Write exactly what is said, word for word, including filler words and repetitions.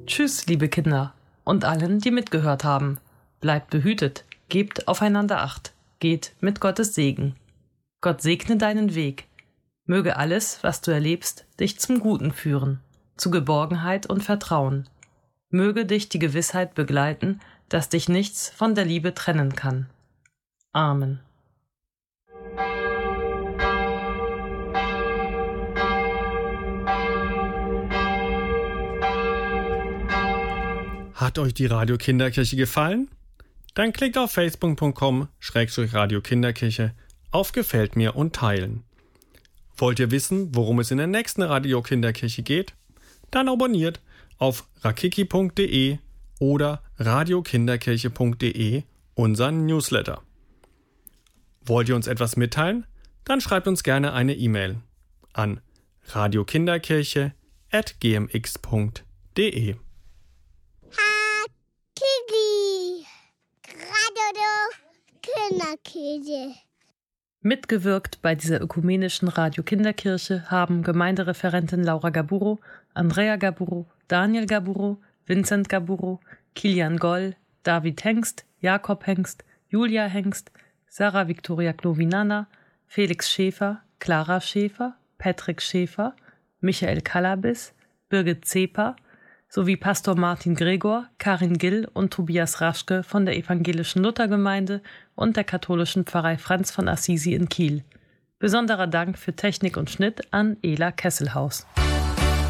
Tschüss, liebe Kinder und allen, die mitgehört haben. Bleibt behütet, gebt aufeinander Acht, geht mit Gottes Segen. Gott segne deinen Weg. Möge alles, was du erlebst, dich zum Guten führen, zu Geborgenheit und Vertrauen. Möge dich die Gewissheit begleiten, dass dich nichts von der Liebe trennen kann. Amen. Hat euch die Radio Kinderkirche gefallen? Dann klickt auf facebook punkt com Schrägstrich Radio Kinderkirche auf Gefällt mir und teilen. Wollt ihr wissen, worum es in der nächsten Radio Kinderkirche geht? Dann abonniert auf rakiki punkt de oder radiokinderkirche punkt de unseren Newsletter. Wollt ihr uns etwas mitteilen? Dann schreibt uns gerne eine E-Mail an radiokinderkirche at gmx punkt de. Kiki, Radio Kinderkirche. Mitgewirkt bei dieser ökumenischen Radio Kinderkirche haben Gemeindereferentin Laura Gaburo, Andrea Gaburo, Daniel Gaburo, Vincent Gaburo, Kilian Goll, David Hengst, Jakob Hengst, Julia Hengst, Sarah Victoria Clovinana, Felix Schäfer, Clara Schäfer, Patrick Schäfer, Michael Kalabis, Birgit Zeper sowie Pastor Martin Gregor, Karin Gill und Tobias Raschke von der evangelischen Luthergemeinde und der katholischen Pfarrei Franz von Assisi in Kiel. Besonderer Dank für Technik und Schnitt an Ela Kesselhaus.